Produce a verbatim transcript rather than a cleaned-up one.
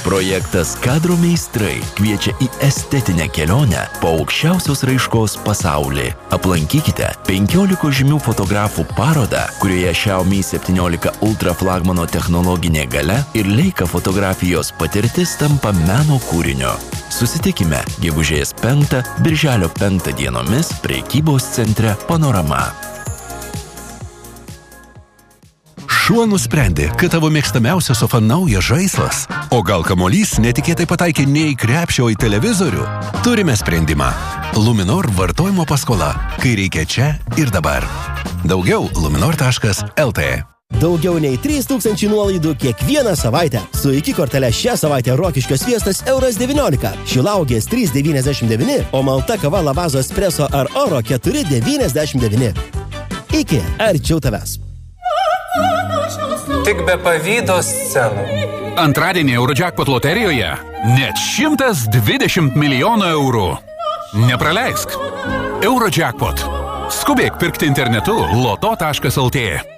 Projektas Kadro meistrai kviečia į estetinę kelionę po aukščiausios raiškos pasaulį. Aplankykite penkiolikos žymių fotografų parodą, kurioje Xiaomi septyniolika Ultra flagmano technologinė galia ir Leica fotografijos patirtis tampa meno kūrinio. Susitikime gegužės penktą, birželio penktą dienomis prekybos centre Panorama. Šuo nusprendė, kad tavo mėgstamiausia sofa naujas žaislas, o gal kamuolys netikėtai pataikė ne į krepšį, o į televizorių? Turime sprendimą. Luminor vartojimo paskola, kai reikia čia ir dabar. Daugiau luminor taškas el tė. Daugiau nei trys tūkstančiai nuolaidų kiekvieną savaitę. Su iki kortele šią savaitę Rokiškio sviestas euras devyniolika, Šilauogės trys devyniasdešimt devyni, o malta kava Lavazo espresso ar oro keturi devyniasdešimt devyni. Iki, arčiau tavęs. Tik be pavydo scenų. Antradienį Eurojackpot loterijoje net šimtas dvidešimt milijonų eurų. Nepraleisk. Eurojackpot. Skubėk pirkti internetu loto taškas el tė.